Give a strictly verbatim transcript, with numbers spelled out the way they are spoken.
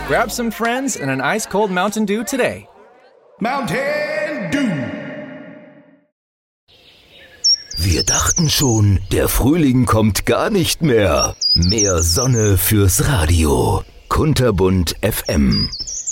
Grab some friends and an ice-cold Mountain Dew today. Mountain Dew. Wir dachten schon, der Frühling kommt gar nicht mehr. Mehr Sonne fürs Radio. Kunterbunt F M.